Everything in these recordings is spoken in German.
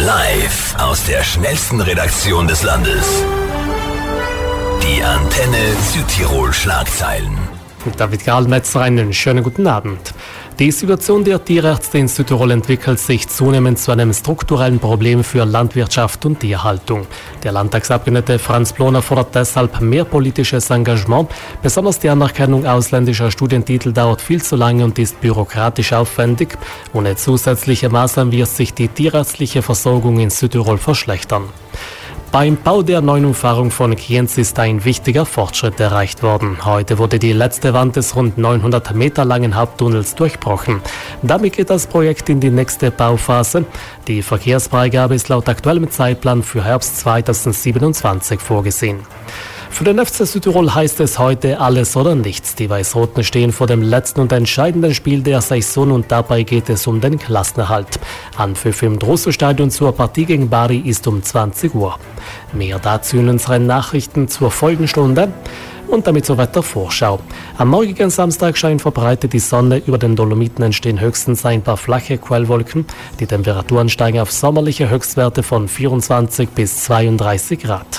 Live aus der schnellsten Redaktion des Landes. Die Antenne Südtirol Schlagzeilen. Mit David Gralmetzer einen schönen guten Abend. Die Situation der Tierärzte in Südtirol entwickelt sich zunehmend zu einem strukturellen Problem für Landwirtschaft und Tierhaltung. Der Landtagsabgeordnete Franz Ploner fordert deshalb mehr politisches Engagement. Besonders die Anerkennung ausländischer Studientitel dauert viel zu lange und ist bürokratisch aufwendig. Ohne zusätzliche Maßnahmen wird sich die tierärztliche Versorgung in Südtirol verschlechtern. Beim Bau der neuen Umfahrung von Kriens ist ein wichtiger Fortschritt erreicht worden. Heute wurde die letzte Wand des rund 900 Meter langen Haupttunnels durchbrochen. Damit geht das Projekt in die nächste Bauphase. Die Verkehrsfreigabe ist laut aktuellem Zeitplan für Herbst 2027 vorgesehen. Für den FC Südtirol heißt es heute alles oder nichts. Die Weiß-Roten stehen vor dem letzten und entscheidenden Spiel der Saison und dabei geht es um den Klassenerhalt. Anpfiff im Drosso-Stadion zur Partie gegen Bari ist um 20 Uhr. Mehr dazu in unseren Nachrichten zur Folgenstunde. Und damit zur Wettervorschau. Am morgigen Samstag scheint verbreitet die Sonne. Über den Dolomiten entstehen höchstens ein paar flache Quellwolken. Die Temperaturen steigen auf sommerliche Höchstwerte von 24 bis 32 Grad.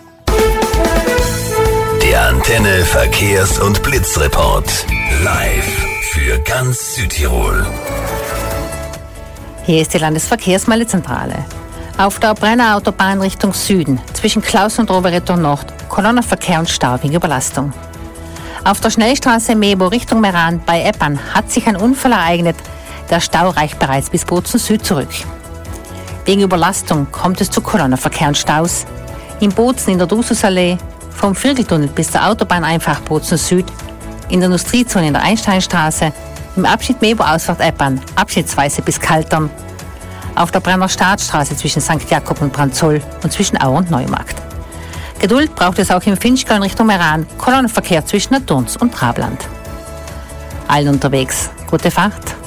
Der Antenne Verkehrs- und Blitzreport. Live für ganz Südtirol. Hier ist die Landesverkehrsmeldezentrale. Auf der Brenner Autobahn Richtung Süden, zwischen Klaus und Rovereto Nord, Kolonnenverkehr und Stau wegen Überlastung. Auf der Schnellstraße Mebo Richtung Meran bei Eppan hat sich ein Unfall ereignet. Der Stau reicht bereits bis Bozen Süd zurück. Wegen Überlastung kommt es zu Kolonnenverkehr und Staus. In Bozen in der Drususallee, vom Vierteltunnel bis zur Autobahneinfahrt Bozen Süd, in der Industriezone in der Einsteinstraße, im Abschnitt Mebo-Ausfahrt Eppan, abschnittsweise bis Kaltern, auf der Brenner Startstraße zwischen St. Jakob und Branzoll und zwischen Auer und Neumarkt. Geduld braucht es auch im Finchgau in Richtung Meran, Kolonnenverkehr zwischen Naturns und Trabland. Allen unterwegs, gute Fahrt!